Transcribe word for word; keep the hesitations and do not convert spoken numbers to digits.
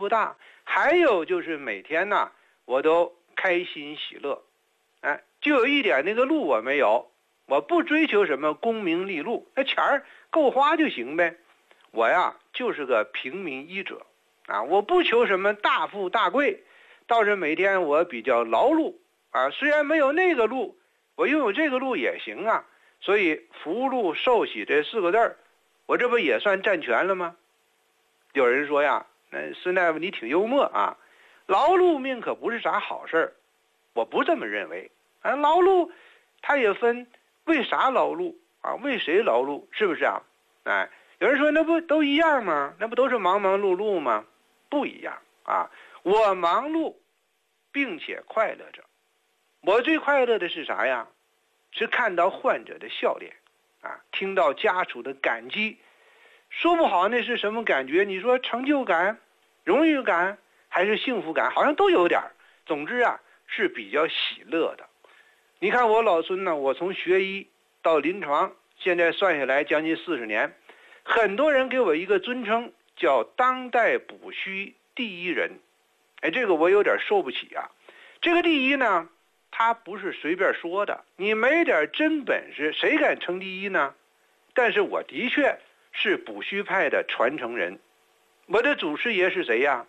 不大。还有就是每天呢，我都开心喜乐。哎，就有一点那个禄我没有，我不追求什么功名利禄，那钱儿够花就行呗。我呀就是个平民医者啊，我不求什么大富大贵，倒是每天我比较劳碌啊。虽然没有那个禄，我拥有这个禄也行啊。所以福禄寿喜这四个字儿，我这不也算占全了吗？有人说呀，那孙大夫你挺幽默啊，劳碌命可不是啥好事儿。我不这么认为啊，劳碌它也分为啥劳碌啊，为谁劳碌，是不是啊？哎，有人说那不都一样吗？那不都是忙忙碌碌吗？不一样啊！我忙碌并且快乐着，我最快乐的是啥呀？是看到患者的笑脸啊，听到家属的感激。说不好那是什么感觉？你说成就感、荣誉感还是幸福感？好像都有点。总之啊，是比较喜乐的。你看我老孙呢，我从学医到临床，现在算下来将近四十年，很多人给我一个尊称叫当代补虚第一人。哎，这个我有点受不起啊。这个第一呢，他不是随便说的，你没点真本事，谁敢称第一呢？但是我的确是补虚派的传承人。我的祖师爷是谁呀？